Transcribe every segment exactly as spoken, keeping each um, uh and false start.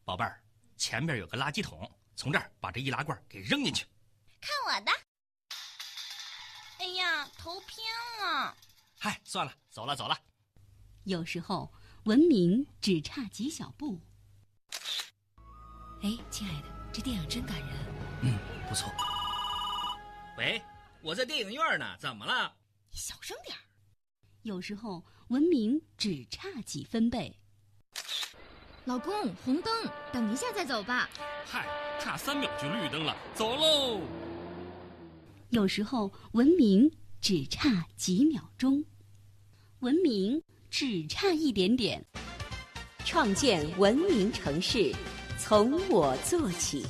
宝贝儿，前边有个垃圾桶，从这儿把这易拉罐给扔进去。 看我的！哎呀，头偏了。 嗨，算了，走了走了。 有时候文明只差几小步。 哎，亲爱的，这电影真感人。 嗯，不错。 喂，我在电影院呢，怎么了？ 你小声点儿。 有时候文明只差几分贝。 老公，红灯，等一下再走吧。 嗨，差三秒就绿灯了，走喽。 有时候文明只差几秒钟，文明只差一点点。 创建文明城市，从我做起。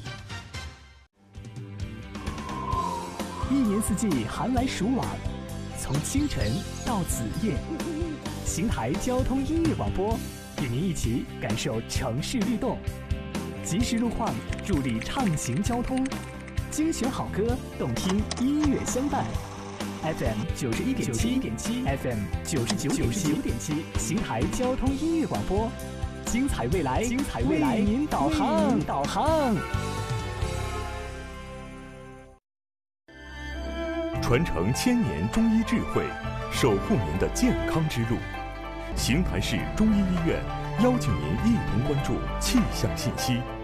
一年四季寒来暑往，从清晨到子夜，邢台交通音乐广播与您一起感受城市律动，及时路况助力畅行交通，精选好歌，动听音乐相伴。F M 九十一点七 ，F M 九十九点七，邢台交通音乐广播，精彩未来，精彩未来，为您导航，导航。 传承千年中医智慧，守护您的健康之路。邢台市中医医院邀请您一同关注气象信息。